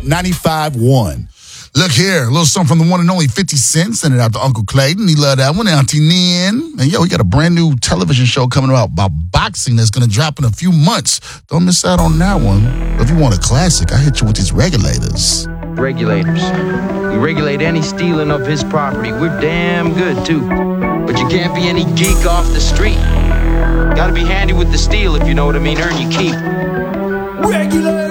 95.1. Look here, a little something from the one and only 50 Cent. Send it out to Uncle Clayton. He loved that one. Auntie Nin. And we got a brand new television show coming out about boxing that's going to drop in a few months. Don't miss out on that one. If you want a classic, I hit you with these regulators. Regulators. We regulate any stealing of his property. We're damn good, too. But you can't be any geek off the street. Gotta be handy with the steel, if you know what I mean. Earn your keep. Regulators!